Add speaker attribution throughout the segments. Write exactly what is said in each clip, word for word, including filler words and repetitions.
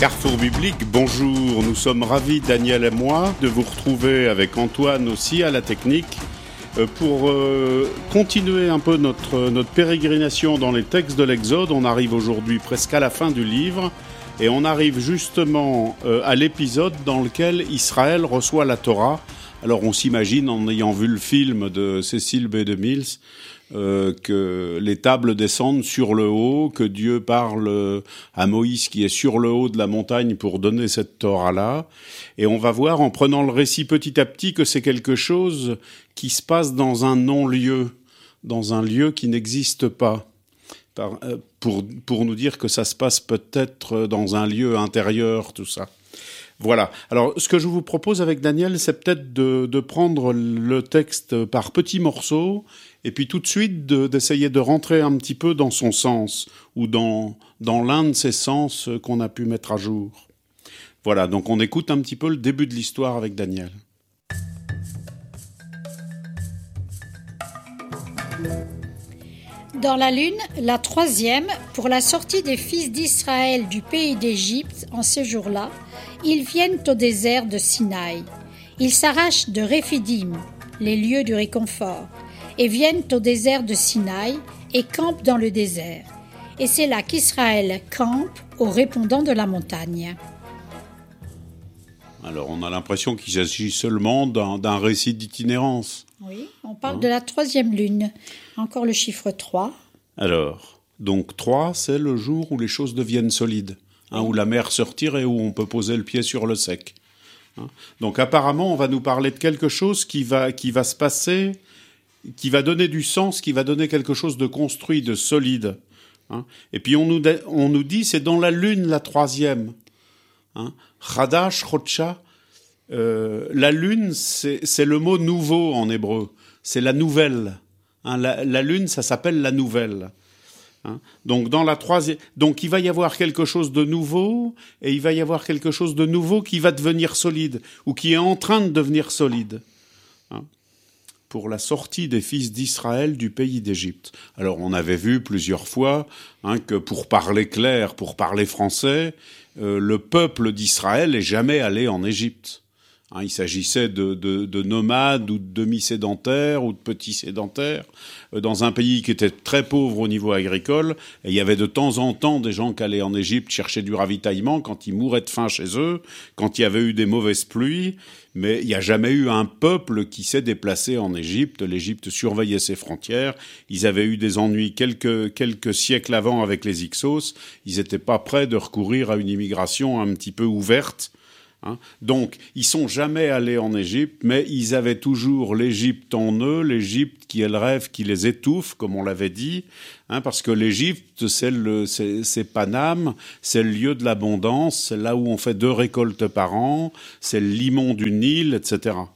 Speaker 1: Carrefour Biblique, bonjour, nous sommes ravis, Daniel et moi, de vous retrouver avec Antoine aussi à la technique pour euh, continuer un peu notre, notre pérégrination dans les textes de l'Exode. On arrive aujourd'hui presque à la fin du livre et on arrive justement euh, à l'épisode dans lequel Israël reçoit la Torah. Alors on s'imagine, en ayant vu le film de Cecil B. DeMille, Euh, que les tables descendent sur le haut, que Dieu parle à Moïse qui est sur le haut de la montagne pour donner cette Torah-là. Et on va voir, en prenant le récit petit à petit, que c'est quelque chose qui se passe dans un non-lieu, dans un lieu qui n'existe pas, Par, euh, pour, pour nous dire que ça se passe peut-être dans un lieu intérieur, tout ça. Voilà. Alors, ce que je vous propose avec Daniel, c'est peut-être de, de prendre le texte par petits morceaux et puis tout de suite de, d'essayer de rentrer un petit peu dans son sens ou dans, dans l'un de ses sens qu'on a pu mettre à jour. Voilà, donc on écoute un petit peu le début de l'histoire avec Daniel.
Speaker 2: Dans la lune, la troisième, pour la sortie des fils d'Israël du pays d'Égypte en ces jours-là, ils viennent au désert de Sinaï. Ils s'arrachent de Réphidim, les lieux du réconfort, et viennent au désert de Sinaï et campent dans le désert. Et c'est là qu'Israël campe au répondant de la montagne.
Speaker 1: Alors on a l'impression qu'il s'agit seulement d'un, d'un récit d'itinérance.
Speaker 2: Oui, on parle hein de la troisième lune. Encore le chiffre trois.
Speaker 1: Alors, donc trois, c'est le jour où les choses deviennent solides, hein, où la mer se retire et où on peut poser le pied sur le sec. Hein. Donc apparemment, on va nous parler de quelque chose qui va, qui va se passer, qui va donner du sens, qui va donner quelque chose de construit, de solide. Hein. Et puis on nous, on nous dit, c'est dans la lune la troisième. Hein. Chadash, Chodsha. Euh, la lune, c'est, c'est le mot nouveau en hébreu. C'est la nouvelle. Hein, la, la lune, ça s'appelle la nouvelle. Hein, donc, dans la troisième, donc il va y avoir quelque chose de nouveau, et il va y avoir quelque chose de nouveau qui va devenir solide, ou qui est en train de devenir solide. Hein, pour la sortie des fils d'Israël du pays d'Égypte. Alors, on avait vu plusieurs fois hein, que pour parler clair, pour parler français, euh, le peuple d'Israël est jamais allé en Égypte. Hein, il s'agissait de, de, de nomades ou de demi-sédentaires ou de petits sédentaires euh, dans un pays qui était très pauvre au niveau agricole. Et il y avait de temps en temps des gens qui allaient en Égypte chercher du ravitaillement quand ils mouraient de faim chez eux, quand il y avait eu des mauvaises pluies. Mais il n'y a jamais eu un peuple qui s'est déplacé en Égypte. L'Égypte surveillait ses frontières. Ils avaient eu des ennuis quelques, quelques siècles avant avec les Hyksos. Ils n'étaient pas prêts de recourir à une immigration un petit peu ouverte. Hein. Donc, ils sont jamais allés en Égypte, mais ils avaient toujours l'Égypte en eux, l'Égypte qui est le rêve qui les étouffe, comme on l'avait dit, hein, parce que l'Égypte, c'est, le, c'est, c'est Paname, c'est le lieu de l'abondance, c'est là où on fait deux récoltes par an, c'est le limon du Nil, et cetera.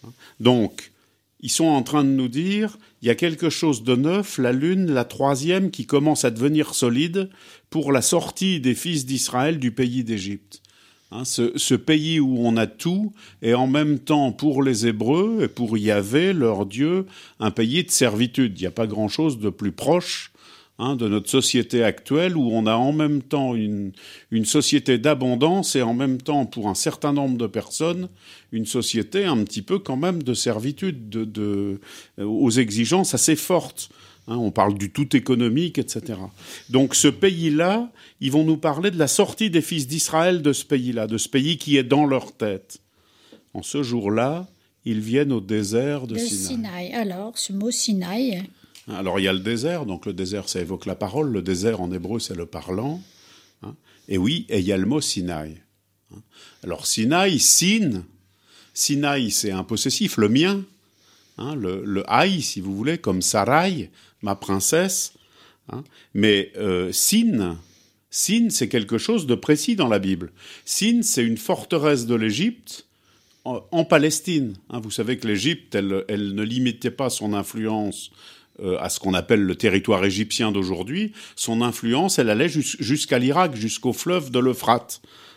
Speaker 1: Donc, ils sont en train de nous dire, il y a quelque chose de neuf, la lune, la troisième, qui commence à devenir solide pour la sortie des fils d'Israël du pays d'Égypte. Hein, ce, ce pays où on a tout, et en même temps, pour les Hébreux et pour Yahvé, leur Dieu, un pays de servitude. Il n'y a pas grand-chose de plus proche hein, de notre société actuelle, où on a en même temps une, une société d'abondance et en même temps, pour un certain nombre de personnes, une société un petit peu quand même de servitude, de, de, aux exigences assez fortes. Hein, on parle du tout économique, et cetera. Donc ce pays-là, ils vont nous parler de la sortie des fils d'Israël de ce pays-là, de ce pays qui est dans leur tête. En ce jour-là, ils viennent au désert de, de Sinaï.
Speaker 2: Sinaï. Alors, ce mot Sinaï...
Speaker 1: Alors il y a le désert, donc le désert ça évoque la parole, le désert en hébreu c'est le parlant. Hein, et oui, et il y a le mot Sinaï. Hein. Alors Sinaï, Sin, Sinaï c'est un possessif, le mien. Hein, le, le Haï, si vous voulez, comme Sarai, ma princesse. Hein. Mais euh, Sin, Sin, c'est quelque chose de précis dans la Bible. Sin, c'est une forteresse de l'Égypte en, en Palestine. Hein. Vous savez que l'Égypte, elle, elle ne limitait pas son influence euh, à ce qu'on appelle le territoire égyptien d'aujourd'hui. Son influence, elle allait jus- jusqu'à l'Irak, jusqu'au fleuve de l'Euphrate.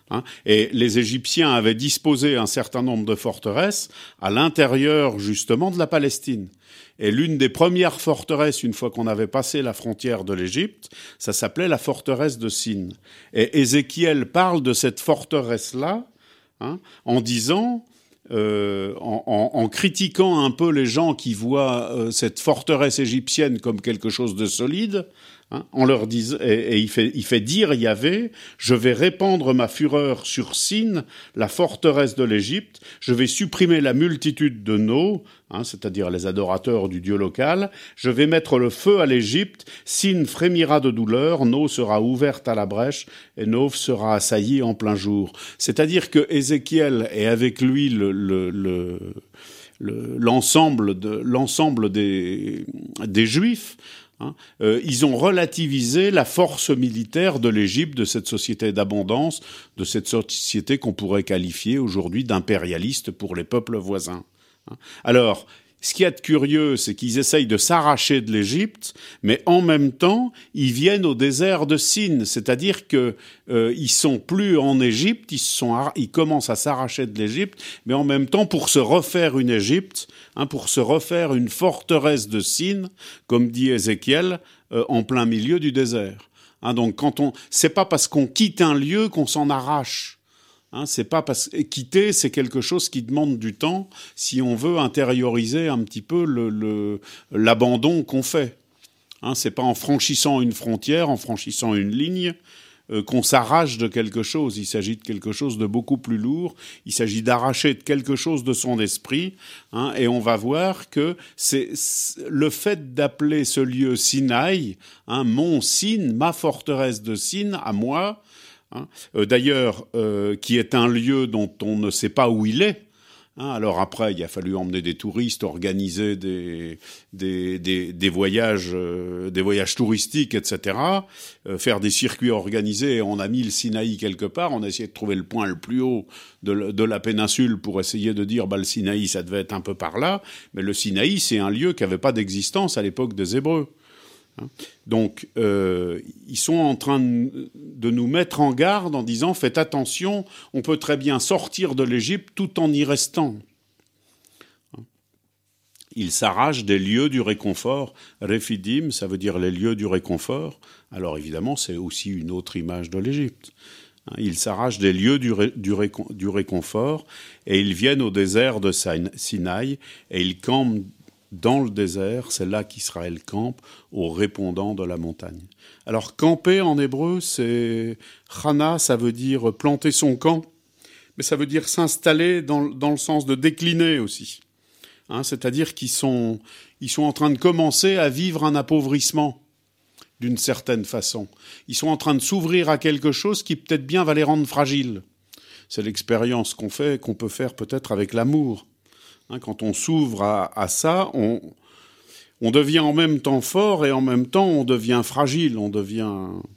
Speaker 1: Hein, et les Égyptiens avaient disposé un certain nombre de forteresses à l'intérieur justement de la Palestine. Et l'une des premières forteresses, une fois qu'on avait passé la frontière de l'Égypte, ça s'appelait la forteresse de Sin. Et Ézéchiel parle de cette forteresse-là, hein, en disant, euh, en, en, en critiquant un peu les gens qui voient euh, cette forteresse égyptienne comme quelque chose de solide, hein, on leur dit, et, et il, fait, il fait dire Yahvé, je vais répandre ma fureur sur Sin, la forteresse de l'Égypte, je vais supprimer la multitude de nos, hein, c'est-à-dire les adorateurs du dieu local, je vais mettre le feu à l'Égypte, Sin frémira de douleur, No sera ouverte à la brèche, et Nov sera assailli en plein jour. C'est-à-dire que Ézéchiel, et avec lui le, le, le, le, l'ensemble, de, l'ensemble des, des Juifs, Hein, euh, ils ont relativisé la force militaire de l'Égypte, de cette société d'abondance, de cette société qu'on pourrait qualifier aujourd'hui d'impérialiste pour les peuples voisins. Hein. Alors, ce qu'il y a de curieux, c'est qu'ils essayent de s'arracher de l'Égypte, mais en même temps, ils viennent au désert de Sin, c'est-à-dire que euh, ils sont plus en Égypte, ils sont, ils commencent à s'arracher de l'Égypte, mais en même temps, pour se refaire une Égypte, hein, pour se refaire une forteresse de Sin, comme dit Ézéchiel, euh, en plein milieu du désert. Hein, donc, quand on, c'est pas parce qu'on quitte un lieu qu'on s'en arrache. Hein, c'est pas parce quitter, c'est quelque chose qui demande du temps si on veut intérioriser un petit peu le, le, l'abandon qu'on fait. Hein, c'est pas en franchissant une frontière, en franchissant une ligne, euh, qu'on s'arrache de quelque chose. Il s'agit de quelque chose de beaucoup plus lourd. Il s'agit d'arracher de quelque chose de son esprit. Hein, et on va voir que c'est, c'est le fait d'appeler ce lieu Sinaï, hein, mon Sin, ma forteresse de Sin, à moi. Hein, euh, d'ailleurs, euh, qui est un lieu dont on ne sait pas où il est. Hein, alors après, il a fallu emmener des touristes, organiser des, des, des, des voyages, euh, des voyages touristiques, et cetera. Euh, faire des circuits organisés. Et on a mis le Sinaï quelque part. On a essayé de trouver le point le plus haut de, le, de la péninsule pour essayer de dire, bah, le Sinaï, ça devait être un peu par là. Mais le Sinaï, c'est un lieu qui n'avait pas d'existence à l'époque des Hébreux. Donc, euh, ils sont en train de, de nous mettre en garde en disant « Faites attention, on peut très bien sortir de l'Égypte tout en y restant. » Ils s'arrachent des lieux du réconfort. Rephidim, ça veut dire les lieux du réconfort. Alors évidemment, c'est aussi une autre image de l'Égypte. Ils s'arrachent des lieux du, ré, du, ré, du réconfort et ils viennent au désert de Sinaï et ils campent dans le désert, c'est là qu'Israël campe, au répondant de la montagne. Alors, camper en hébreu, c'est chana, ça veut dire planter son camp, mais ça veut dire s'installer dans, dans le sens de décliner aussi. Hein, c'est-à-dire qu'ils sont, ils sont en train de commencer à vivre un appauvrissement, d'une certaine façon. Ils sont en train de s'ouvrir à quelque chose qui peut-être bien va les rendre fragiles. C'est l'expérience qu'on fait, qu'on peut faire peut-être avec l'amour. Hein, quand on s'ouvre à, à ça, on, on devient en même temps fort et en même temps on devient fragile, on devient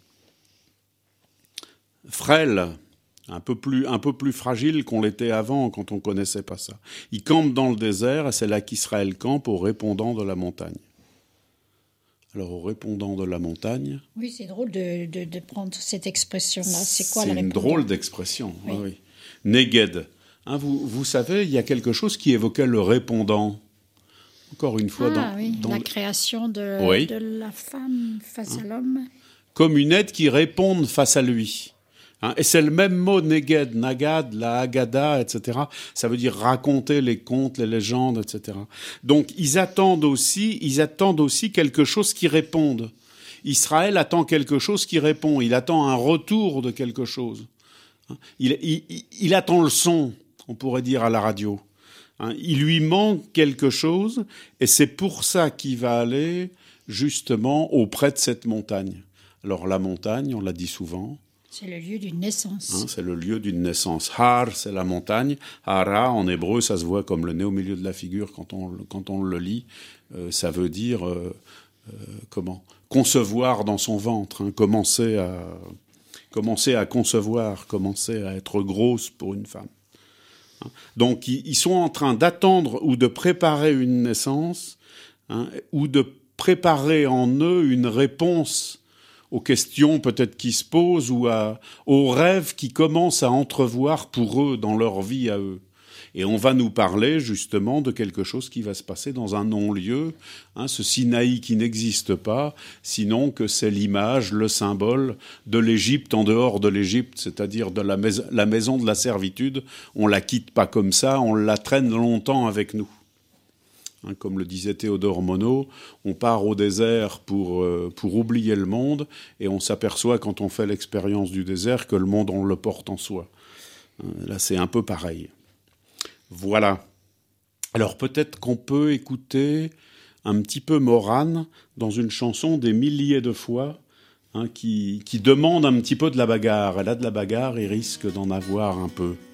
Speaker 1: frêle, un peu plus, un peu plus fragile qu'on l'était avant quand on ne connaissait pas ça. Ils campent dans le désert et c'est là qu'Israël campe au répondant de la montagne. Alors, au répondant de la montagne...
Speaker 2: Oui, c'est drôle de, de, de prendre cette expression-là. C'est quoi le répondant ?
Speaker 1: C'est une drôle d'expression, oui. oui. Neged. Hein, vous, vous savez, il y a quelque chose qui évoquait le répondant. Encore une fois,
Speaker 2: ah,
Speaker 1: dans,
Speaker 2: oui,
Speaker 1: dans
Speaker 2: la
Speaker 1: le...
Speaker 2: création de,
Speaker 1: oui.
Speaker 2: de la femme face hein. à l'homme.
Speaker 1: Comme une aide qui réponde face à lui. Hein, et c'est le même mot, neged, nagad, la Haggadah, et cetera. Ça veut dire raconter les contes, les légendes, et cetera. Donc, ils attendent aussi, ils attendent aussi quelque chose qui réponde. Israël attend quelque chose qui répond. Il attend un retour de quelque chose. Hein, il, il, il attend le son. On pourrait dire à la radio. Hein, il lui manque quelque chose et c'est pour ça qu'il va aller justement auprès de cette montagne. Alors la montagne, on l'a dit souvent.
Speaker 2: C'est le lieu d'une naissance.
Speaker 1: Hein, c'est le lieu d'une naissance. Har, c'est la montagne. Hara, en hébreu, ça se voit comme le nez au milieu de la figure quand on, quand on le lit. Euh, ça veut dire, euh, euh, comment ? Concevoir dans son ventre. Hein, commencer à, commencer à concevoir, commencer à être grosse pour une femme. Donc, ils sont en train d'attendre ou de préparer une naissance, hein, ou de préparer en eux une réponse aux questions peut-être qui se posent ou à, aux rêves qui commencent à entrevoir pour eux dans leur vie à eux. Et on va nous parler justement de quelque chose qui va se passer dans un non-lieu, hein, ce Sinaï qui n'existe pas, sinon que c'est l'image, le symbole de l'Égypte en dehors de l'Égypte, c'est-à-dire de la, mais- la maison de la servitude. On la quitte pas comme ça, on la traîne longtemps avec nous. Hein, comme le disait Théodore Monod, on part au désert pour, euh, pour oublier le monde, et on s'aperçoit quand on fait l'expérience du désert que le monde, on le porte en soi. Hein, là, c'est un peu pareil. Voilà. Alors peut-être qu'on peut écouter un petit peu Morane dans une chanson des milliers de fois, hein, qui, qui demande un petit peu de la bagarre. Et là, de la bagarre, il risque d'en avoir un peu.